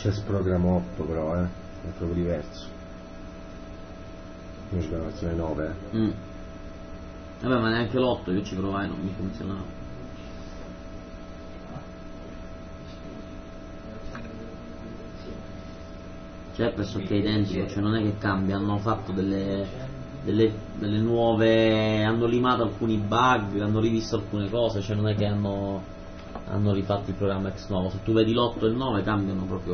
Chess Program 8 però, è proprio diverso. Io c'è la versione 9, Vabbè, ma neanche l'8, io ci provai, non mi funzionava. Cioè è pressoché identico, cioè non è che cambia, hanno fatto delle nuove, hanno limato alcuni bug, hanno rivisto alcune cose, cioè non è che hanno rifatto il programma ex novo. Se tu vedi l'8 e il 9 cambiano proprio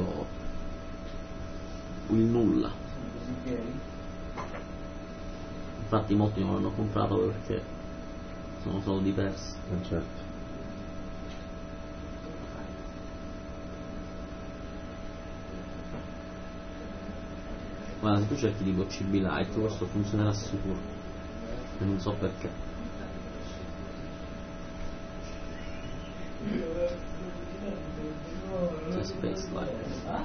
il nulla. Infatti molti non l'hanno comprato perché sono soldi persi. Certo. Guarda, se tu cerchi tipo CB Lite questo funzionerà sicuro, e non so perché. C'è Space Lite.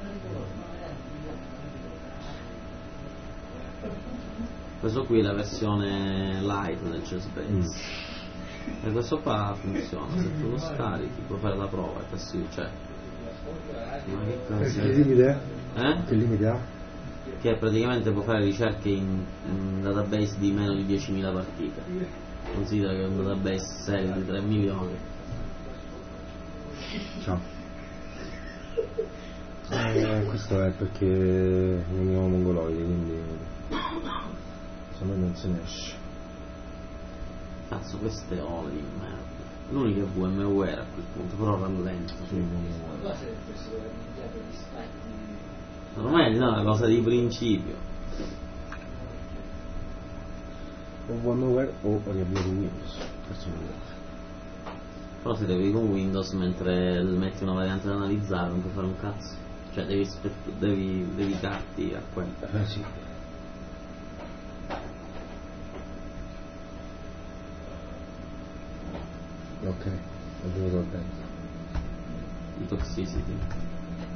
Questo qui è la versione light del CSpace. E questo qua funziona, se tu lo scarichi puoi fare la prova e così, cioè. Ma che cosa? Che limite è? Che limite ha? Che praticamente può fare ricerche in database di meno di 10.000 partite. Considera che è un database serio di 3 milioni. Ciao. Questo è perché veniamo mongoloidi, quindi secondo me non se ne esce. Cazzo, queste ore di merda. L'unica è VMware a quel punto, però rallenta. Ormai è una cosa di principio. O VMware o riavviare Windows. Però se devi con Windows mentre metti una variante da analizzare non puoi fare un cazzo. Cioè devi dedicarti a quello. Sì. Ok, ho dovuto attento. Di toxicity.